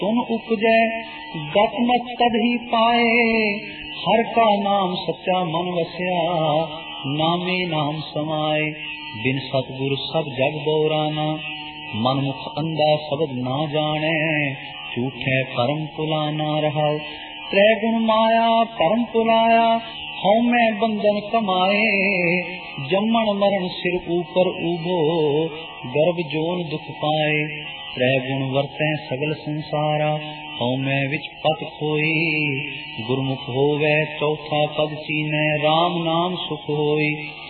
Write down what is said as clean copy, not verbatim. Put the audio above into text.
तुम उपजै गत मत तद ही पाए, हर का नाम सच्चा मन वस्या, नामे नाम समाए। बिन सतगुर सब जग बोराना, मन मुख अंधा शब्द ना जाने, झूठे परम पुलाना रहाओ। त्रै गुण माया परम पुलाया, हौ मैं बंधन कमाए। जमन मरण सिर ऊपर उभो, गर्भ जोन दुख पाए। त्रै गुण वरतै सगल संसारा, हौ मैं विच पत खोई। गुरमुख होवै चौथा पद चीनै, राम नाम सुख होई।